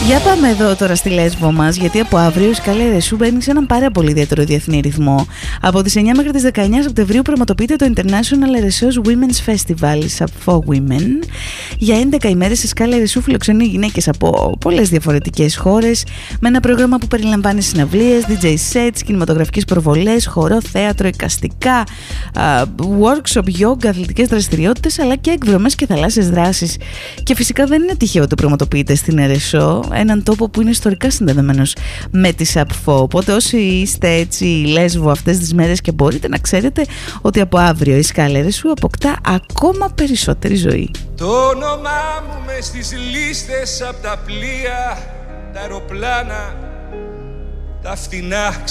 Για πάμε εδώ τώρα στη Λέσβο μας, γιατί από αύριο η Σκάλα Ερεσού μπαίνει σε έναν πάρα πολύ ιδιαίτερο διεθνή ρυθμό. Από τις 9 μέχρι τις 19 Σεπτεμβρίου πραγματοποιείται το International Eresos Women's Festival for Women. Για 11 ημέρες η Σκάλα Ερεσού φιλοξενεί γυναίκες από πολλές διαφορετικές χώρες, με ένα πρόγραμμα που περιλαμβάνει συναυλίες, DJ sets, κινηματογραφικές προβολές, χορό, θέατρο, εικαστικά, workshop, yoga, αθλητικές δραστηριότητες, αλλά και εκδρομές και θαλάσσιες δράσεις. Και φυσικά δεν είναι τυχαίο ότι πραγματοποιείται στην Ερεσό, έναν τόπο που είναι ιστορικά συνδεδεμένος με τη ΣΑΠΦΟ. Οπότε όσοι είστε έτσι Λέσβο αυτές τις μέρες και μπορείτε να ξέρετε ότι από αύριο η Σκάλα Ερεσού αποκτά ακόμα περισσότερη ζωή. Το όνομά μου μες στις λίστες απ' τα πλοία, τα αεροπλάνα, τα φτηνά